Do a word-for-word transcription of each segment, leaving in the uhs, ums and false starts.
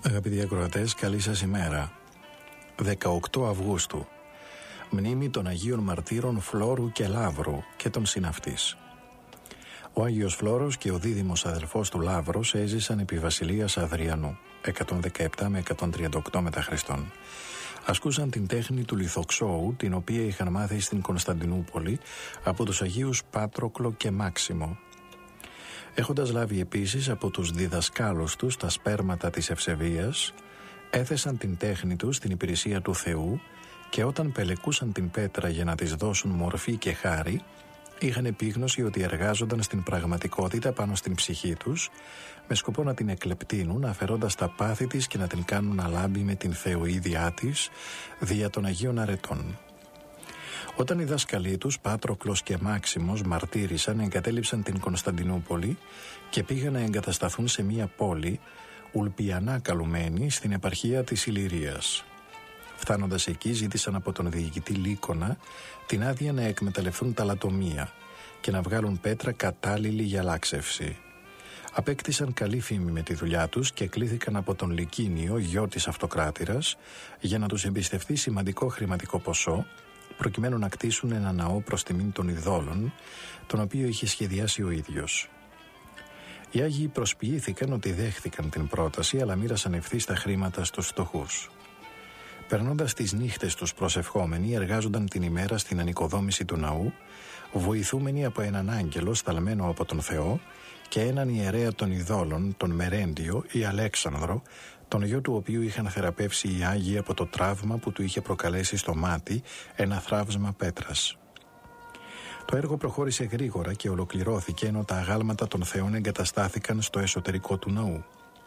Αγαπητοί ακροατές, καλή σας ημέρα. δεκαοκτώ Αυγούστου. Μνήμη των Αγίων Μαρτύρων Φλόρου και Λαύρου και των συναυτής. Ο Άγιος Φλόρος και ο δίδυμος αδελφός του Λαύρος έζησαν επί βασιλείας Αδριανού, εκατόν δεκαεπτά με εκατόν τριάντα οκτώ μετά Χριστόν. Ασκούσαν την τέχνη του λιθοξώου, την οποία είχαν μάθει στην Κωνσταντινούπολη από τους Αγίους Πάτροκλο και Μάξιμο. Έχοντας λάβει επίσης από τους διδασκάλους τους τα σπέρματα της ευσεβίας, έθεσαν την τέχνη τους στην υπηρεσία του Θεού και όταν πελεκούσαν την πέτρα για να της δώσουν μορφή και χάρη, είχαν επίγνωση ότι εργάζονταν στην πραγματικότητα πάνω στην ψυχή τους, με σκοπό να την εκλεπτύνουν αφαιρώντας τα πάθη της και να την κάνουν να λάμπει με την θεοίδειά της δια των Αγίων Αρετών. Όταν οι δάσκαλοι τους, Πάτροκλος και Μάξιμος, μαρτύρησαν, εγκατέλειψαν την Κωνσταντινούπολη και πήγαν να εγκατασταθούν σε μία πόλη, Ουλπιανά καλουμένη, στην επαρχία της Ηλυρίας. Φτάνοντας εκεί, ζήτησαν από τον διοικητή Λύκονα την άδεια να εκμεταλλευτούν τα λατομεία και να βγάλουν πέτρα κατάλληλη για λάξευση. Απέκτησαν καλή φήμη με τη δουλειά τους και κλήθηκαν από τον Λυκίνιο, γιο της αυτοκράτηρας, για να τους εμπιστευτεί σημαντικό χρηματικό ποσό, προκειμένου να κτίσουν ένα ναό προς τιμήν των ειδόλων, τον οποίο είχε σχεδιάσει ο ίδιος. Οι Άγιοι προσποιήθηκαν ότι δέχθηκαν την πρόταση, αλλά μοίρασαν ευθύς τα χρήματα στους φτωχούς. Περνώντας τις νύχτες τους προσευχόμενοι, εργάζονταν την ημέρα στην ανοικοδόμηση του ναού, βοηθούμενοι από έναν άγγελο σταλμένο από τον Θεό και έναν ιερέα των ειδόλων, τον Μερέντιο ή Αλέξανδρο, τον γιο του οποίου είχαν θεραπεύσει οι Άγιοι από το τραύμα που του είχε προκαλέσει στο μάτι ένα θράψμα πέτρας. Το έργο προχώρησε γρήγορα και ολοκληρώθηκε, ενώ τα αγάλματα των Θεών εγκαταστάθηκαν στο εσωτερικό του ναού.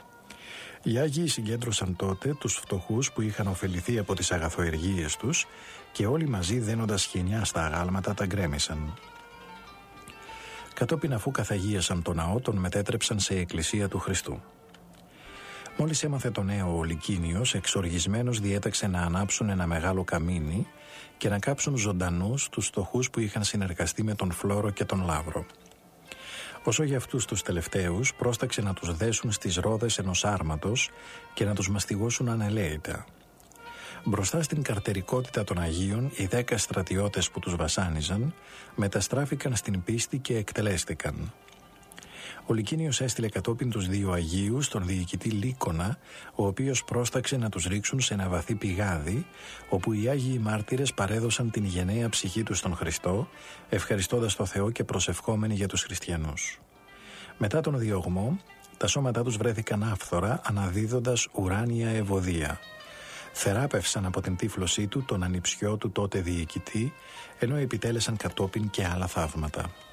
Οι Άγιοι συγκέντρωσαν τότε τους φτωχούς που είχαν ωφεληθεί από τις αγαθοεργίες τους και όλοι μαζί, δένοντας χινιά στα αγάλματα, τα γκρέμισαν. Κατόπιν, αφού καθαγίασαν τον ναό, τον μετέτρεψαν σε εκκλησία του Χριστού. Μόλις έμαθε το νέο ο Λυκίνιος, εξοργισμένος διέταξε να ανάψουν ένα μεγάλο καμίνι και να κάψουν ζωντανούς τους φτωχούς που είχαν συνεργαστεί με τον Φλόρο και τον Λαύρο. Όσο για αυτούς τους τελευταίους, πρόσταξε να τους δέσουν στις ρόδες ενός άρματος και να τους μαστιγώσουν ανελαίητα. Μπροστά στην καρτερικότητα των Αγίων, οι δέκα στρατιώτες που τους βασάνιζαν μεταστράφηκαν στην πίστη και εκτελέστηκαν. Ο Λυκίνιος έστειλε κατόπιν τους δύο Αγίους, τον διοικητή Λύκονα, ο οποίος πρόσταξε να τους ρίξουν σε ένα βαθύ πηγάδι, όπου οι Άγιοι μάρτυρες παρέδωσαν την γενναία ψυχή τους στον Χριστό, ευχαριστώντας το Θεό και προσευχόμενοι για τους χριστιανούς. Μετά τον διωγμό, τα σώματά τους βρέθηκαν άφθορα, αναδίδοντας ουράνια ευωδία. Θεράπευσαν από την τύφλωσή του τον ανιψιό του τότε διοικητή, ενώ επιτέλεσαν κατόπιν και άλλα θαύματα.